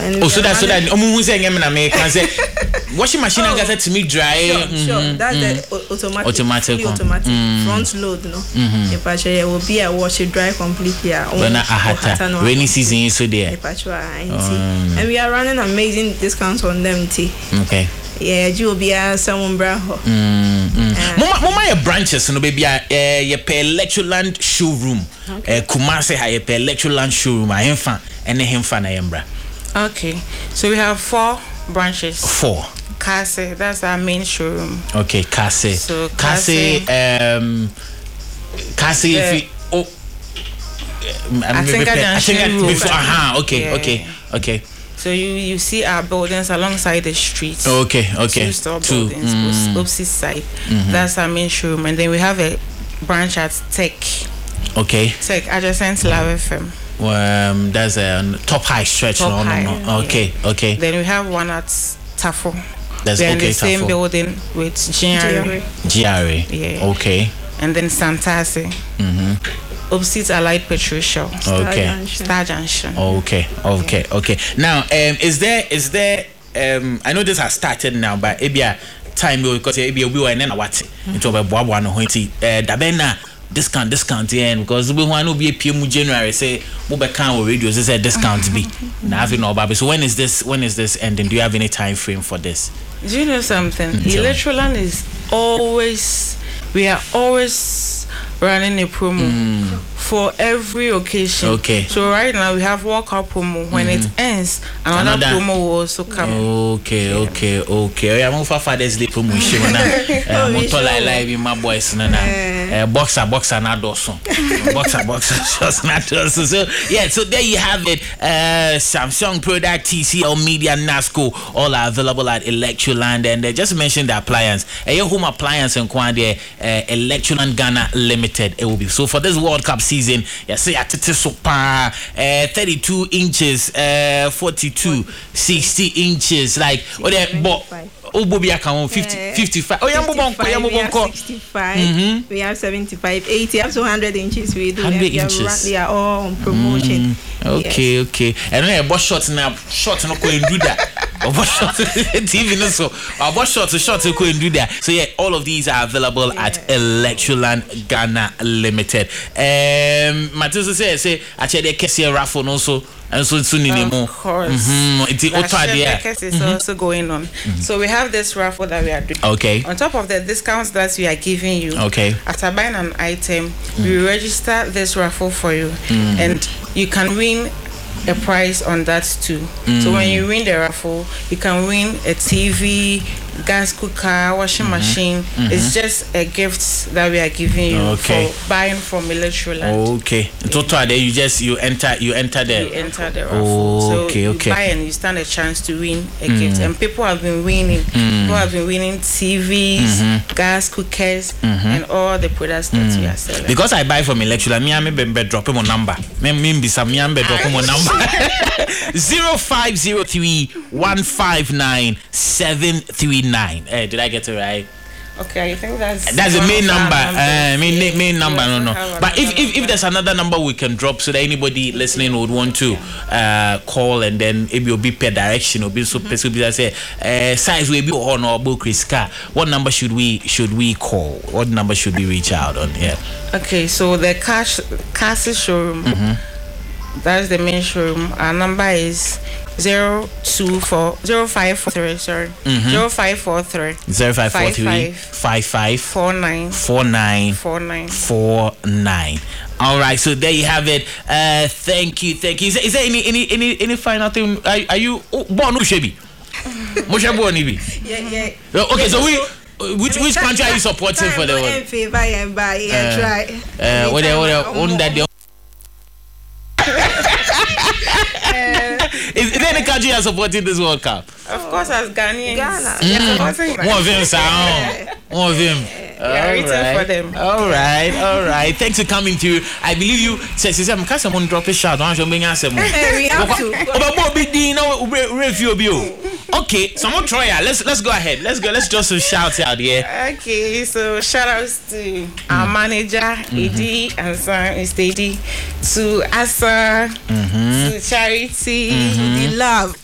Oh, so that who saying can say washing machine and get to me dry. Sure. That's the automatic front load, no. If I will be a wash it dry completely. Rainy season so there. And we are running amazing discounts on them tea. Okay. Yeah, you will be someone braho. Mama branches no baby ye pe Electroland showroom. Kumase ha ye pe Electroland showroom a hemfa ene hemfa na yembra. Okay. So we have 4 branches. 4. Kase, that's our main showroom. Okay, Kase. So Kase if I think before okay. So you see our buildings alongside the streets. Okay. 2-store buildings, opposite side. That's our main showroom, and then we have a branch at Tech. Okay. Tech adjacent to Love FM. There's a top high stretch. Top high, no. Okay. Then we have one at Tafo. That's We're in the same building with GRA. Yeah. Okay. And then Santase. Opposite Allied Petrol Shell. Star Junction. Okay. Now, is there I know this has started now, but ebia time because ebia we were in what into a boa no hoiti dabena discount yen because we want to be a PM January say we can radio say discount be now having no baby. So when is this ending? Do you have any time frame for this? Do you know something? Electroland is we are always running a promo for every occasion. Okay. So right now we have World Cup promo. When it ends, another promo will also come. Okay. I'm for Father's Day promotion. Motor live in my boys. Boxer na doso. Boxer shots na doso. So yeah, so there you have it. Samsung product, TCL Media, NASCO, all are available at Electroland. And they just mentioned the appliance. Your home appliance and Kwande Electroland Ghana Limited. It will be so for this World Cup season. Yes, say at super 32 inches, 42, 60 inches. Like what they Obobi account 55. Oh, yeah, 65. We have 75, 80, up to 100 inches. We do 100 inches. They are all on promotion. Okay. And then a boss shot now. Shot no go and do that. A boss shot TV no so. A boss shot go and do that. So yeah, all of these are available at Electroland Ghana Limited. Matheus say actually the Kessie raffle also. And so soon in of course. It's is also going on. So we have this raffle that we are doing. Okay. On top of the discounts that we are giving you. Okay. After buying an item, we register this raffle for you, and you can win a prize on that too. So when you win the raffle, you can win a TV, gas cooker, washing machine. It's just a gift that we are giving you for buying from Electroland. Okay. Total you enter the raffle. So you buy and you stand a chance to win a gift. And people have been winning. People have been winning TVs, gas cookers, and all the products that we are selling. Because I buy from Electroland, me am be drop him on number. Me be some me am be drop him on number. 0503 159 739. Did I get it right? Okay, I think that's the main number. Main number. No. But if there's another number we can drop so that anybody listening would want to call and then it will be per direction or be so people say size will be on or book risk car. What number should we call? What number should we reach out on? Yeah. Okay, so the Cassie showroom. That's the main showroom. Our number is 0543 55 49. All right, so there you have it. Thank you. Is there any final thing? Are you born Ushebi? Yeah. Okay, so which country are you supporting for the world? Is there any country are supporting this World Cup? Of course, as Ghana. One of them, One of them. For them. All right. Thanks for coming through. I believe you said I'm can't someone drop a shot. We have to. Okay, someone try it. Let's go ahead. Let's just shout out here. Okay, so shout outs to our manager, Eddie and son is Eddie, to Asa, to Charity, the love.